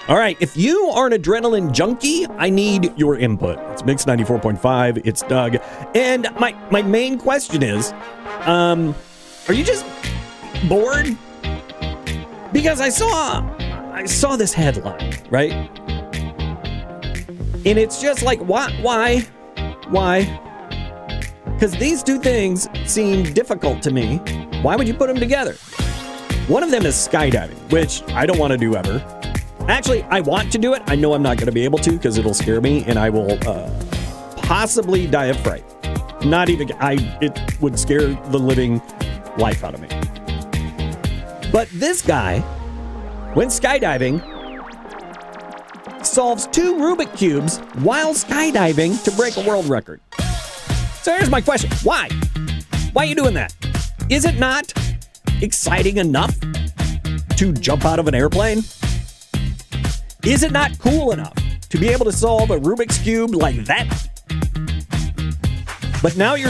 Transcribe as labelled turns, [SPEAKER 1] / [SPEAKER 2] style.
[SPEAKER 1] All right, if you are an adrenaline junkie, I need your input. It's Mix 94.5, it's Doug. And my main question is, are you just bored? Because I saw this headline, right? And it's just like, why? Because these two things seem difficult to me. Why would you put them together? One of them is skydiving, which I don't want to do ever. Actually, I want to do it. I know I'm not going to be able to because it'll scare me and I will possibly die of fright. Not even, it would scare the living life out of me. But this guy went skydiving, solves 2 Rubik Cubes while skydiving to break a world record. So here's my question. Why? Why are you doing that? Is it not exciting enough to jump out of an airplane? Is it not cool enough to be able to solve a Rubik's Cube like that? But now you're